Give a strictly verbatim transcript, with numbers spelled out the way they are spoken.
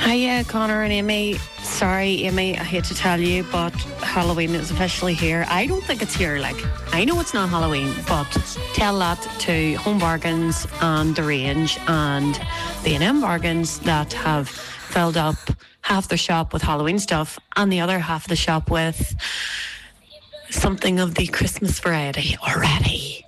Hiya, Connor and Amy. Sorry, Amy, I hate to tell you, but Halloween is officially here. I don't think it's here, like, I know it's not Halloween, but tell that to Home Bargains and The Range and the A and M Bargains that have filled up half their shop with Halloween stuff and the other half of the shop with something of the Christmas variety already.